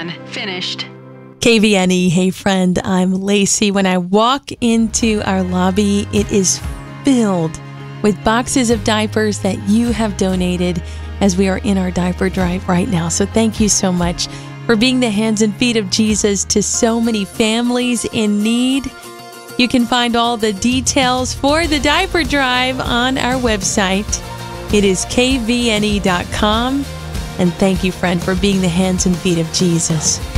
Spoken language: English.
done. Finished. KVNE, hey friend, I'm Lacey. When I walk into our lobby, it is filled with boxes of diapers that you have donated as we are in our diaper drive right now. So thank you so much for being the hands and feet of Jesus to so many families in need. You can find all the details for the diaper drive on our website. It is kvne.com. And thank you, friend, for being the hands and feet of Jesus.